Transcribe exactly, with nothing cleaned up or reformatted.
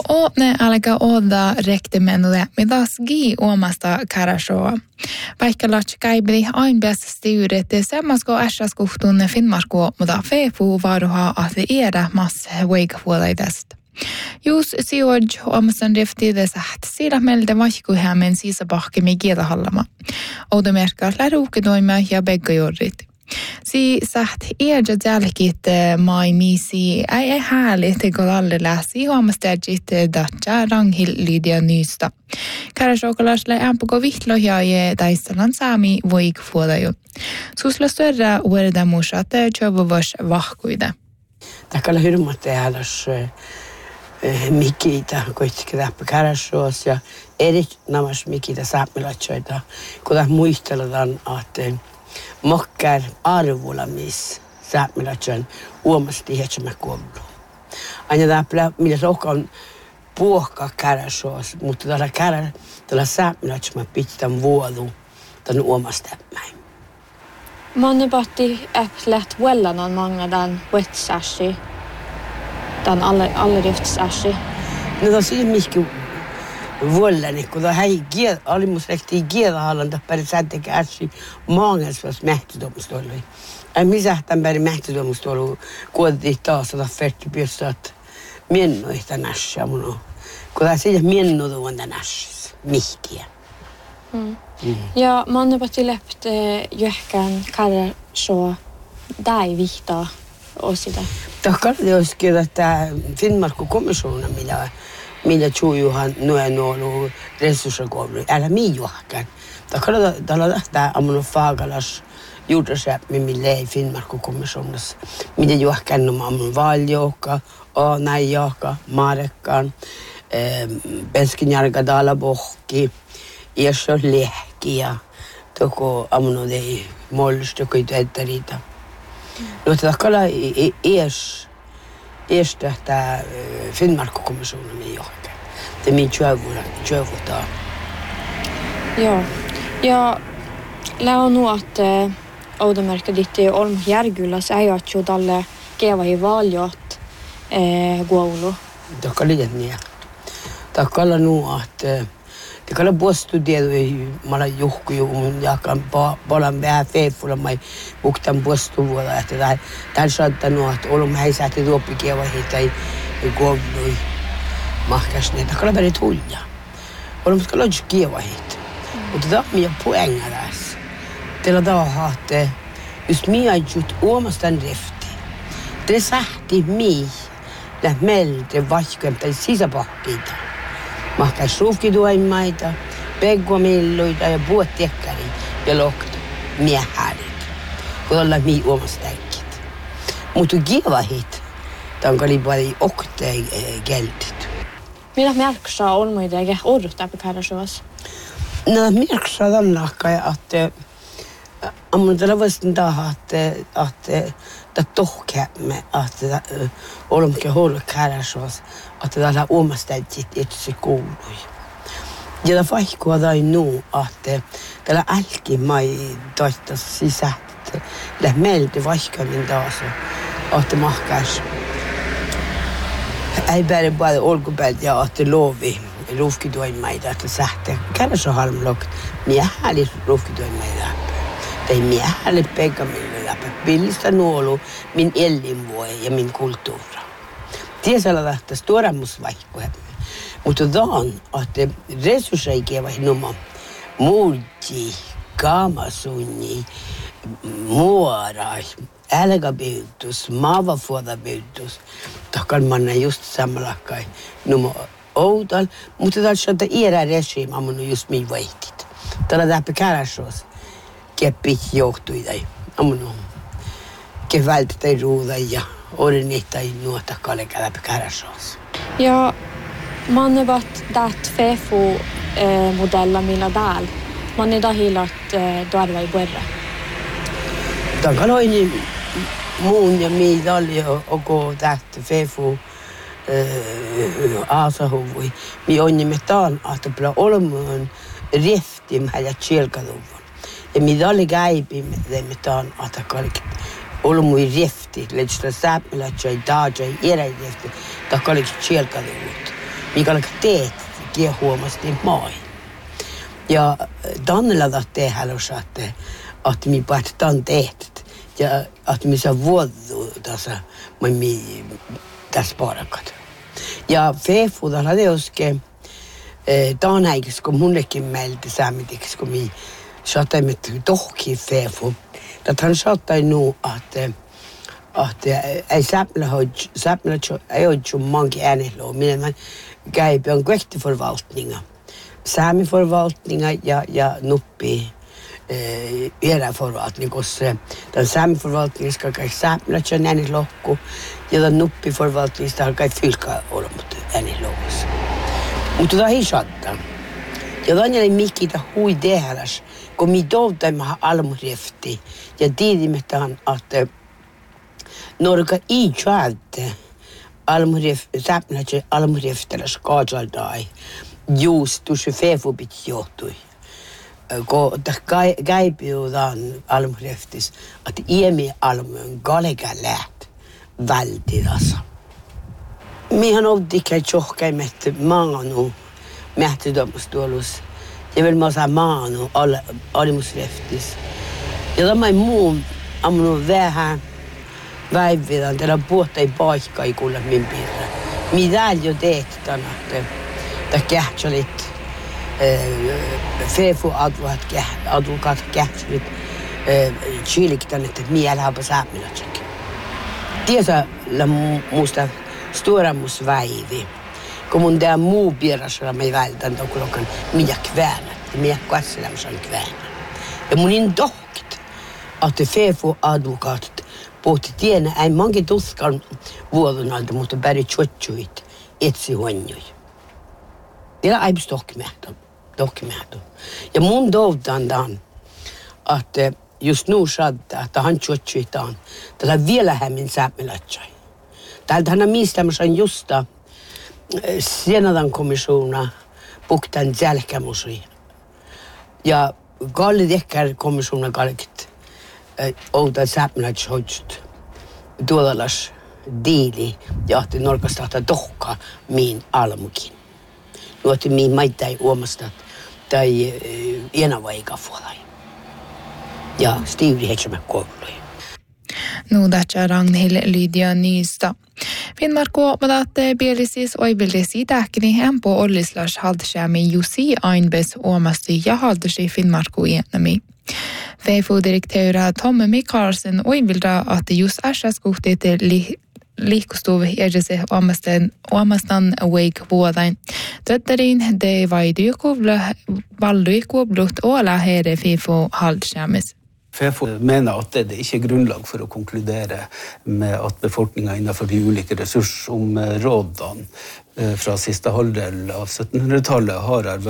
Och ne alkaa odda rektimenulle, mitäs gi omasta karashoa. Vaikka latsi kaibeli ainbästä styret, sammasko ässäskuhtunne Finnmarko, mutta fefu varuha ahti iedä massa veikapuoleidesta. Jus sijoij omastan riftides att sillä meiltä vaihkuhämen sisäpahkemi kielahallama. Oudomerkka läruukkidoimia ja beggajurit. Si saht iedä jälkit mai misi ei ei härligt kun alle läsi omastajit datja ranghil lydia nysta. Karashokalasle ämpoko vihloja ja taistelan saami voikfuodajo. Susla större uerda musat tjövuvas vahkuida. Takalla hirmat äläs mikitä kuitenkin täppä Karashoas ja eri namas mikitä saapmilatsoita, kun muistellaan, että mokkar arvulla missä saapmilatsoin uomasti hetsä kuollu. Aina täppä, millä rohkaan puhkaa Karashoas, mutta tällä kärä, tällä saapmilatsoin pitää vuodu tämän uomasta täppäin. Manne batti äpplet vuellanan många den wetsashi. Den alle alle riftsashi. No da siinä mihin vuollani, kun da hei giel, oli mus rehti gielahallan tappari sättekä äsi maangasvas mähtidomstolui. Ei misähtän päri mähtidomstolu kuotti taas da färti pyössät miennoista nässä mun. Kun da siinä miennodu on nässä mihkiä. Mm. Mm. Ja manne batti läpt johkan Karashoa dai vihtaa osida. Takkalti olisi kyllä, että Finnmarko komissiona, millä, millä tjujuhan noen ollut resurssakoulu, älä mii johkan. Takkalti tällä tähtää ammunut faagalas juutasääpmi, millä ei Finnmarko komissionassa. Mitä johkan on ammunut valjoukka, Aanäijoukka, Maarekkaan, Peskinjarka, Dalabohki, Iässä lehki ja toko ammunut ei mollusta, kun ei riitä. No takalla ees ees tähtää Finnmarko-komissionen ei johonkin. Det min tjövuda, tjövuda. Joo. Ja lää nu att Oudomerkka ditti Olm Järgyläs ei ole jo tälle kevahi valjot guoulu. Takalla niin. Takalla nu att det kallar bostuderu mala juhku ju jakan palan vähän feefulla mai buktan bostuvuola että tää tää saattaa nuot olum häisäti ruoppikieva hitai govnui mahkas ne takalla beri tulja olum skalla kieva hit mutta tää mia poängaras tela tää haatte just mia jut uomastan rifti det sähti mi lä melte vaikka tai sisäpahkiita mahkas ruufkiduaimaita, peggomilluita ja puottiekkäri ja lohta miehäälit, kun ollaan mii omasta äkkit. Mutta kievahit, tämän oli paljon okteen keltit. Mitä merksaa on muita eikä odottaa på Karashoas? No merksaa tällaista, että ammun tällä voisin taha, että det tohkäämme, että olemme hålla Karashoas, että täällä omasta äkkit etsi koului. Ja det vaikkua tai nu, että täällä älki mai toistas sisät, lä meiltä vaikkamin taas, että mahkas. Ei bäri bara olkupäät ja että lovi ruufkiduaimaita, että sähte Karashohalmlokt, mie hääli ruufkiduaimaita. Tai mie hääli pegamille läpi, pillistä nuolu min elinvuoja ja min kulttuura. Tiesellä lähtäisi tuoremus vaikkua. Mutta dan että resursseja kevahi numa multi, kamasunni, muorai, älgabyytus, maavafuodabyytus. Takkan manna just samalla kai numa outal, mutta täällä saattaa iärä regiima mun just min vaihtit. Täällä täppä Karashoas keppit johtui tai amun kevältä tai ruuda ja orenit tai nuota kallega läppä Karashoas. Ja man är varit dat fefu modella milla dal. Man är där hilat dörva i borra. Takaloini muun ja miidali och gå dat fefu aasahuvui. Mi onni metaan att bla olmun riftim hälä chielkaluvun. Ja miidali gaibi metaan att kalk olmui rifti. Ledsla säpmillä chai daajai eräi rifti. Takalik chielkaluvut. mikä on teet kiehuomasti mai. Ja Dannella det här och att att mi på att dan teet ja att mi sa vuodu tässä mi tässä parakat. Ja fefuda hade oske eh danäikis kun munnekin meiltä säämitiksi kun mi saataimet tohki fefu. Att han saattai nu att att ei säpla hoj säpla ei hoj ju manki äänelo minä man käypi on kvekti förvaltninga. Saamiforvaltninga ja ja nuppi eh era förvaltning kosse den saamiforvaltningen ska kai säpla ju äänelokku ja den nuppi förvaltning ska kai fylka olmut äänelokkus. Mutta tämä ei saattaa. Ja Daniel mikita hui tehäläs, kun mi doutaimme almurefti ja tiedimme tämän, että norka ei tjäätte almurefti, säpnätse almurefteläs kaataldai, juus tuossa fefubit johtui. Kun käypiudan almureftis, että iemi almun galega läht vältidassa. Mihan ovdikai tjohkaimet maanu. Mähtidomstolus. Ja vielä mä osaan maanu alimusleftis. Ja tämä ei muu ammunut vähän väividan, tällä puhta ei paikka ei kuule min piirre. Mitä jo teet tänä, että kähtsolit, fefu advokat kähtsolit, chiliktan, että miellä hapa säämilätsäkin. Tiesä muusta stuoramus väivi. Kun mun tää muu piirrasella me vältän tokulokan mitä kväänät ja mitä katselemusan kväänät. Ja mun in tohkit, että fefu advokaat pohti tienä, ei mankin tuskan vuodonalta, mutta päri tjotjuit etsi huonjui. Tämä ei pysty tohkimähtö, tohkimähtö. Ja mun toivotan tämän, että just nu saattaa, että hän tjotjuitaan, tällä vielä hämmin säämilätsai. Täältä hän on mistämässä justa Senadan kommissiona puhtaan jälkämusui. Ja kallit ehkä kommissiona kallit outa säpnätshoidst tuollalas diili ja ahti norkastahta tohka miin almukin. Nuotti miin maita ei uomasta tai enava ei kafuolai. Ja stiivri heitsemä koului. Nuudatsa Ragnhild Lydia Nysta. Finnmarko madatte bielisis oibilisi tähkini empo ollislas haldsjämi Jussi Ainbes omasti ja haldsi Finnmarko enami. V F-direktöra Tom Mikkelsen oibilda att just ärsaskuhtit li liikustuv edese omastan omastan wake vuodain. Tötterin de vaidykuvla valluikublut ola here FIFO haldsjämis. Fefo mener at det ikke er grunnlag for å konkludere med at befolkningen innenfor de ulike ressursområdene fra siste halvdel av syttenhundretallet har arbeidet